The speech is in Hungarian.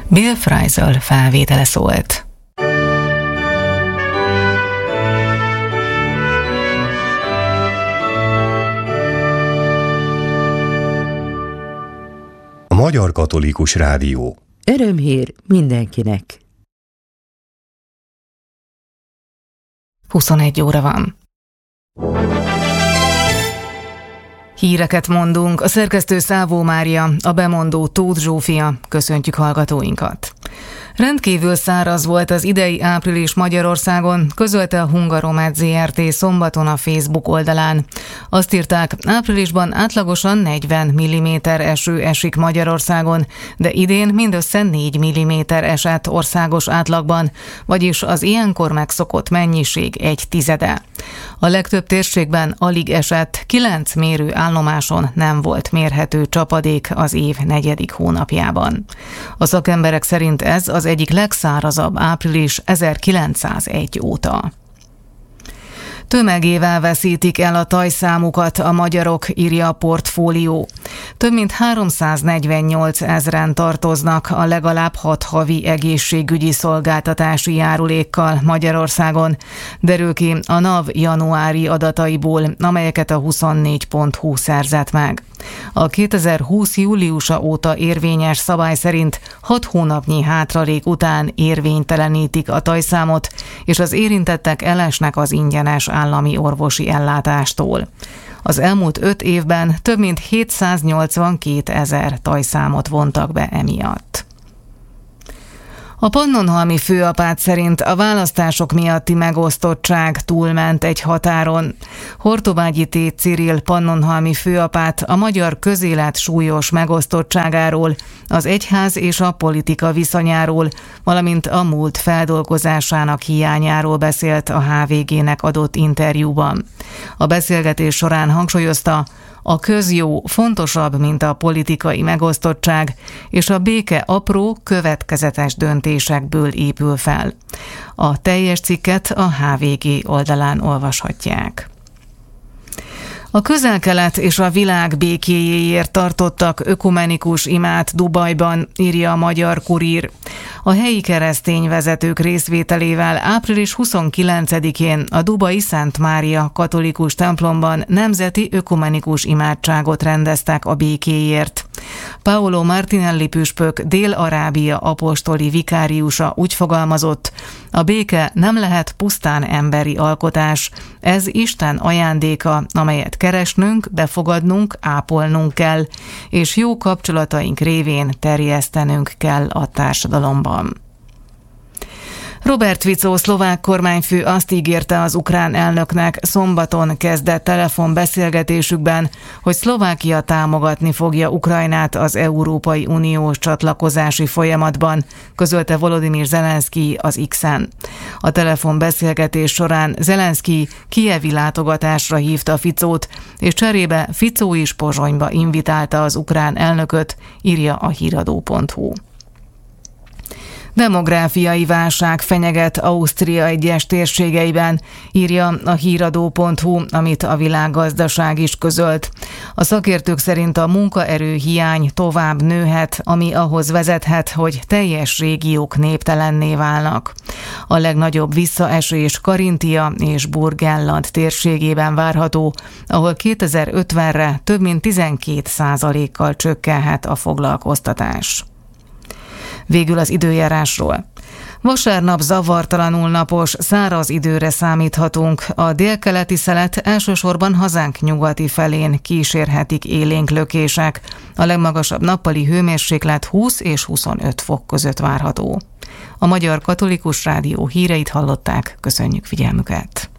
Bill Frisell felvétele szólt. A Magyar Katolikus Rádió. Örömhír mindenkinek. 21 óra van. Híreket mondunk, a szerkesztő Szávó Mária, a bemondó Tóth Zsófia, köszöntjük hallgatóinkat. Rendkívül száraz volt az idei április Magyarországon, közölte a Hungaromed Zrt. Szombaton a Facebook oldalán. Azt írták, áprilisban átlagosan 40 mm eső esik Magyarországon, de idén mindössze 4 mm esett országos átlagban, vagyis az ilyenkor megszokott mennyiség 1/10. A legtöbb térségben alig esett, 9 mérőállomáson nem volt mérhető csapadék az év 4. hónapjában. A szakemberek szerint ez az egyik legszárazabb április 1901 óta. Tömegével veszítik el a tajszámukat a magyarok, írja a Portfólió. Több mint 348 000 tartoznak a legalább 6 havi egészségügyi szolgáltatási járulékkal Magyarországon, derül ki a NAV januári adataiból, amelyeket a 24.hu szerzett meg. A 2020. júliusa óta érvényes szabály szerint 6 hónapnyi hátralék után érvénytelenítik a tajszámot, és az érintettek elesnek az ingyenes állami orvosi ellátástól. Az elmúlt 5 évben több mint 782 000 tajszámot vontak be emiatt. A pannonhalmi főapát szerint a választások miatti megosztottság túlment egy határon. Hortobágyi T. Cirill pannonhalmi főapát a magyar közélet súlyos megosztottságáról, az egyház és a politika viszonyáról, valamint a múlt feldolgozásának hiányáról beszélt a HVG-nek adott interjúban. A beszélgetés során hangsúlyozta, a közjó fontosabb, mint a politikai megosztottság, és a béke apró, következetes döntésekből épül fel. A teljes cikket a HVG oldalán olvashatják. A Közel-Kelet és a világ békéjéért tartottak ökumenikus imát Dubajban, írja a Magyar Kurír. A helyi keresztény vezetők részvételével április 29-én a dubai Szent Mária katolikus templomban nemzeti ökumenikus imádságot rendeztek a békéért. Paolo Martinelli püspök Dél-Arábia apostoli vikáriusa úgy fogalmazott, a béke nem lehet pusztán emberi alkotás, ez Isten ajándéka, amelyet keresnünk, befogadnunk, ápolnunk kell, és jó kapcsolataink révén terjesztenünk kell a társadalomban. Robert Fico szlovák kormányfő azt ígérte az ukrán elnöknek szombaton kezdett telefonbeszélgetésükben, hogy Szlovákia támogatni fogja Ukrajnát az Európai Uniós csatlakozási folyamatban, közölte Volodymyr Zelenszkij az X-en. A telefonbeszélgetés során Zelenszkij kijevi látogatásra hívta Ficót, és cserébe Ficó is Pozsonyba invitálta az ukrán elnököt, írja a híradó.hu. Demográfiai válság fenyeget Ausztria egyes térségeiben, írja a híradó.hu, amit a Világgazdaság is közölt. A szakértők szerint a munkaerő hiány tovább nőhet, ami ahhoz vezethet, hogy teljes régiók néptelenné válnak. A legnagyobb visszaesés Karintia és Burgenland térségében várható, ahol 2050-re több mint 12%-kal csökkenhet a foglalkoztatás. Végül az időjárásról. Vasárnap zavartalanul napos, száraz időre számíthatunk. A délkeleti szelet elsősorban hazánk nyugati felén kísérhetik élénk lökések. A legmagasabb nappali hőmérséklet 20 és 25 fok között várható. A Magyar Katolikus Rádió híreit hallották, köszönjük figyelmüket!